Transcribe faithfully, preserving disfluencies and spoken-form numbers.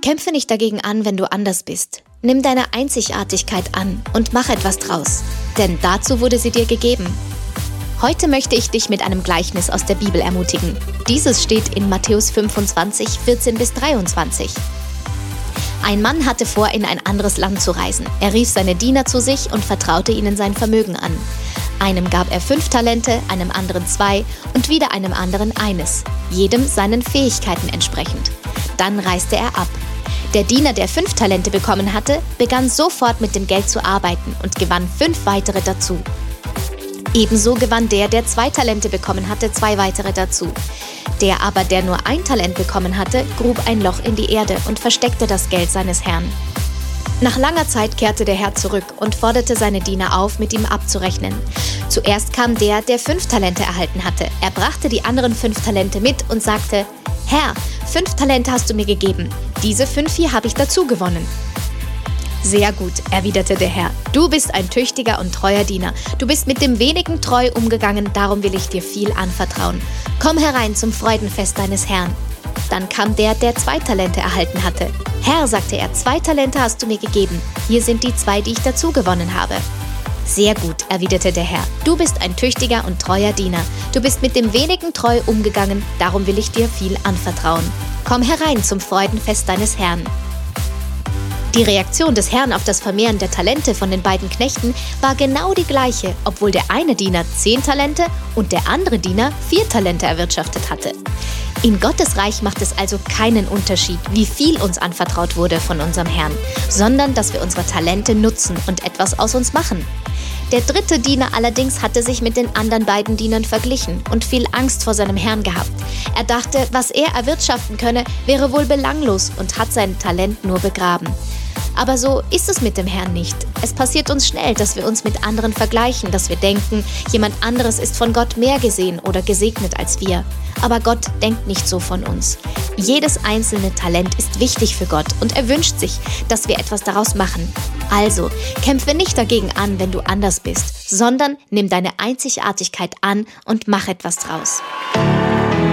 Kämpfe nicht dagegen an, wenn du anders bist. Nimm deine Einzigartigkeit an und mach etwas draus. Denn dazu wurde sie dir gegeben. Heute möchte ich dich mit einem Gleichnis aus der Bibel ermutigen. Dieses steht in Matthäus fünfundzwanzig, vierzehn bis dreiundzwanzig. Ein Mann hatte vor, in ein anderes Land zu reisen. Er rief seine Diener zu sich und vertraute ihnen sein Vermögen an. Einem gab er fünf Talente, einem anderen zwei und wieder einem anderen eines, jedem seinen Fähigkeiten entsprechend. Dann reiste er ab. Der Diener, der fünf Talente bekommen hatte, begann sofort mit dem Geld zu arbeiten und gewann fünf weitere dazu. Ebenso gewann der, der zwei Talente bekommen hatte, zwei weitere dazu. Der aber, der nur ein Talent bekommen hatte, grub ein Loch in die Erde und versteckte das Geld seines Herrn. Nach langer Zeit kehrte der Herr zurück und forderte seine Diener auf, mit ihm abzurechnen. Zuerst kam der, der fünf Talente erhalten hatte. Er brachte die anderen fünf Talente mit und sagte: »Herr, fünf Talente hast du mir gegeben. Diese fünf hier habe ich dazu gewonnen.« »Sehr gut«, erwiderte der Herr. »Du bist ein tüchtiger und treuer Diener. Du bist mit dem Wenigen treu umgegangen, darum will ich dir viel anvertrauen. Komm herein zum Freudenfest deines Herrn.« Dann kam der, der zwei Talente erhalten hatte. »Herr«, sagte er, »zwei Talente hast du mir gegeben. Hier sind die zwei, die ich dazu gewonnen habe.« »Sehr gut«, erwiderte der Herr. »Du bist ein tüchtiger und treuer Diener. Du bist mit dem Wenigen treu umgegangen, darum will ich dir viel anvertrauen. Komm herein zum Freudenfest deines Herrn.« Die Reaktion des Herrn auf das Vermehren der Talente von den beiden Knechten war genau die gleiche, obwohl der eine Diener zehn Talente und der andere Diener vier Talente erwirtschaftet hatte. In Gottes Reich macht es also keinen Unterschied, wie viel uns anvertraut wurde von unserem Herrn, sondern dass wir unsere Talente nutzen und etwas aus uns machen. Der dritte Diener allerdings hatte sich mit den anderen beiden Dienern verglichen und viel Angst vor seinem Herrn gehabt. Er dachte, was er erwirtschaften könne, wäre wohl belanglos und hat sein Talent nur begraben. Aber so ist es mit dem Herrn nicht. Es passiert uns schnell, dass wir uns mit anderen vergleichen, dass wir denken, jemand anderes ist von Gott mehr gesehen oder gesegnet als wir. Aber Gott denkt nicht so von uns. Jedes einzelne Talent ist wichtig für Gott und er wünscht sich, dass wir etwas daraus machen. Also, kämpfe nicht dagegen an, wenn du anders bist, sondern nimm deine Einzigartigkeit an und mach etwas draus.